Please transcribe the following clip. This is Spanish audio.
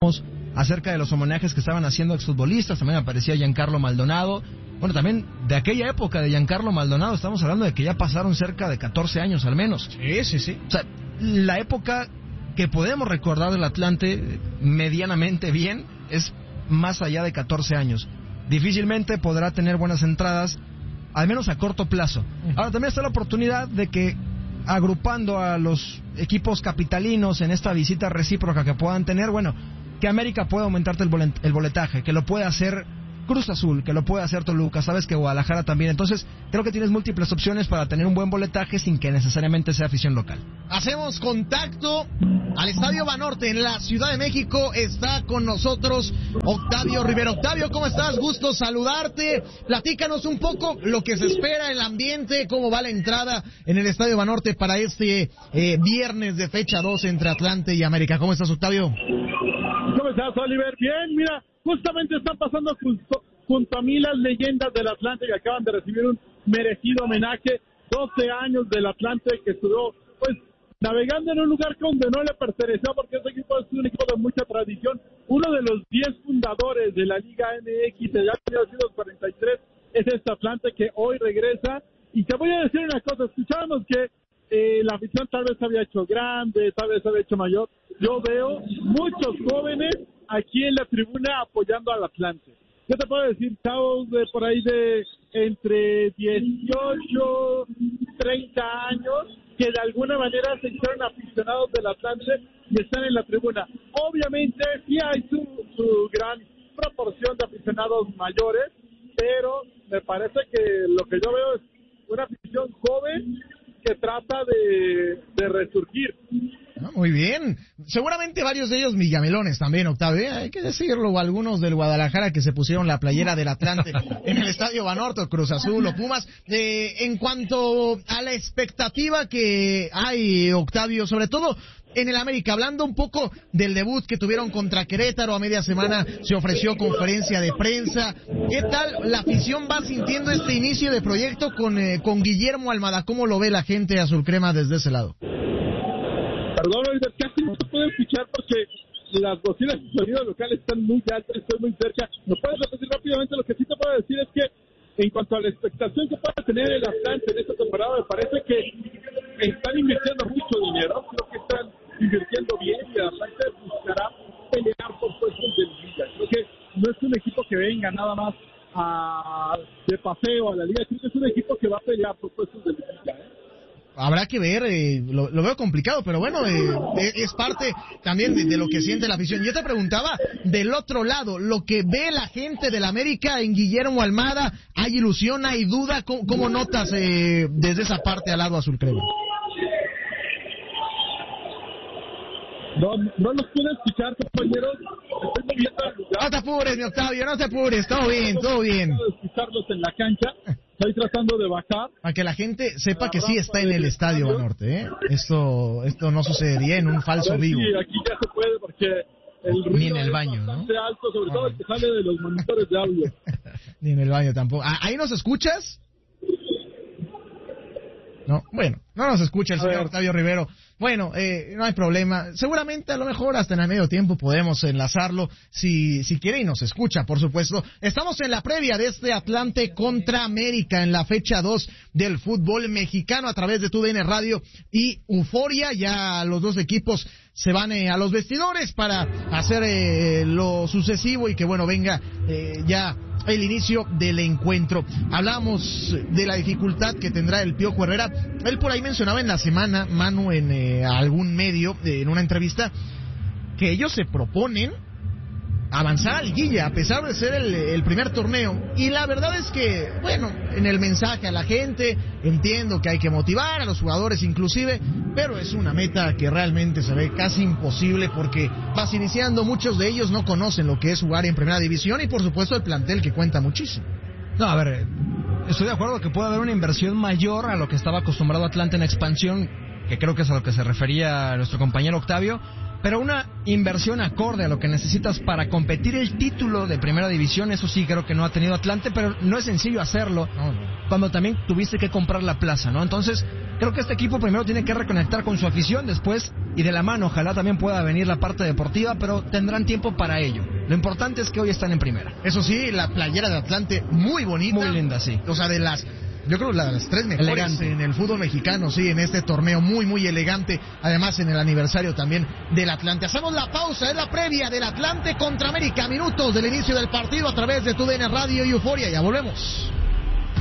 acerca de los homenajes que estaban haciendo exfutbolistas, también aparecía Giancarlo Maldonado. Bueno, también de aquella época de Giancarlo Maldonado, estamos hablando de que ya pasaron cerca de 14 años al menos. Sí. O sea, la época que podemos recordar del Atlante medianamente bien es más allá de 14 años. Difícilmente podrá tener buenas entradas, al menos a corto plazo. Ahora también está la oportunidad de que, agrupando a los equipos capitalinos en esta visita recíproca que puedan tener, bueno, que América pueda aumentarte el boletaje, que lo pueda hacer Cruz Azul, que lo puede hacer Toluca, sabes que Guadalajara también. Entonces creo que tienes múltiples opciones para tener un buen boletaje sin que necesariamente sea afición local. Hacemos contacto al Estadio Banorte en la Ciudad de México. Está con nosotros Octavio Rivero. Octavio, ¿cómo estás? Gusto saludarte. Platícanos un poco lo que se espera, el ambiente, cómo va la entrada en el Estadio Banorte para este viernes de fecha 2 entre Atlante y América. ¿Cómo estás, Octavio? ¿Cómo estás, Oliver? Bien, mira, justamente están pasando junto a mí las leyendas del Atlante que acaban de recibir un merecido homenaje. 12 años del Atlante que estuvo, pues, navegando en un lugar donde no le perteneció, porque ese equipo es un equipo de mucha tradición. Uno de los 10 fundadores de la Liga MX de 1943 es este Atlante que hoy regresa. Y te voy a decir una cosa, escuchábamos que la afición tal vez se había hecho grande, tal vez se había hecho mayor. Yo veo muchos jóvenes aquí en la tribuna apoyando al Atlante. ¿Qué te puedo decir? Chavos de por ahí de entre 18, 30 años, que de alguna manera se hicieron aficionados del Atlante y están en la tribuna. Obviamente sí hay su gran proporción de aficionados mayores, pero me parece que lo que yo veo es una afición joven que trata de resurgir. Muy bien. Seguramente varios de ellos millamelones también, Octavio. Hay que decirlo, o algunos del Guadalajara que se pusieron la playera del Atlante en el Estadio Banorte, Cruz Azul o Pumas. En cuanto a la expectativa que hay, Octavio, sobre todo en el América, hablando un poco del debut que tuvieron contra Querétaro, a media semana se ofreció conferencia de prensa. ¿Qué tal la afición va sintiendo este inicio de proyecto con Guillermo Almada? ¿Cómo lo ve la gente azul crema desde ese lado? Perdón, Oliver, casi no se puede escuchar porque las bocinas y sonidos locales están muy altas, estoy muy cerca. ¿Me puedes repetir rápidamente? Lo que sí te puedo decir es que en cuanto a la expectación que pueda tener el Atlante en esta temporada, me parece que están invirtiendo mucho dinero, creo que están invirtiendo bien y el Atlante buscará pelear por puestos de liga. Creo que no es un equipo que venga nada más de paseo a la liga, creo que es un equipo que va a pelear por puestos de liga. Habrá que ver, lo veo complicado, pero bueno, es parte también de lo que siente la afición. Yo te preguntaba, del otro lado, lo que ve la gente del América en Guillermo Almada, ¿hay ilusión, hay duda? ¿Cómo notas desde esa parte al lado azul crema? No los puedo escuchar, compañeros. Estoy moviendo el lugar. No te apures, mi Octavio, no te apures, todo bien, todo bien. No puedo escucharlos en la cancha. Estoy tratando de bajar. Para que la gente sepa que sí está en el Estadio Banorte, ¿eh? Esto no sucedería en un falso vivo. Sí, aquí ya se puede porque el ruido ni en el baño, es bastante ¿no? alto, sobre todo el que sale de los monitores de audio. Ni en el baño tampoco. ¿Ahí nos escuchas? No, bueno, no nos escucha el señor Octavio Rivero. Bueno, no hay problema. Seguramente a lo mejor hasta en el medio tiempo podemos enlazarlo si quiere y nos escucha, por supuesto. Estamos en la previa de este Atlante contra América en la fecha 2 del fútbol mexicano a través de TUDN Radio y Euforia. Ya los dos equipos se van a los vestidores para hacer lo sucesivo y que bueno venga ya el inicio del encuentro. Hablamos de la dificultad que tendrá el Piojo Herrera. Él por ahí mencionaba en la semana, Manu, en algún medio, en una entrevista, que ellos se proponen avanzar a liguilla, a pesar de ser el primer torneo. Y la verdad es que, bueno, en el mensaje a la gente, entiendo que hay que motivar a los jugadores inclusive, pero es una meta que realmente se ve casi imposible porque vas iniciando, muchos de ellos no conocen lo que es jugar en primera división y por supuesto el plantel que cuenta muchísimo. No, a ver, estoy de acuerdo que puede haber una inversión mayor a lo que estaba acostumbrado Atlante en expansión, que creo que es a lo que se refería nuestro compañero Octavio, pero una inversión acorde a lo que necesitas para competir el título de primera división, eso sí creo que no ha tenido Atlante, pero no es sencillo hacerlo cuando también tuviste que comprar la plaza, ¿no? Entonces, Creo que este equipo primero tiene que reconectar con su afición, después, y de la mano, ojalá también pueda venir la parte deportiva, pero tendrán tiempo para ello. Lo importante es que hoy están en primera. Eso sí, la playera de Atlante muy bonita. Muy linda, sí. O sea, yo creo las 3 mejores elegante en el fútbol mexicano, sí, en este torneo, muy, muy elegante. Además, en el aniversario también del Atlante. Hacemos la pausa, es la previa del Atlante contra América. Minutos del inicio del partido a través de TUDN Radio y Euforia. Ya volvemos.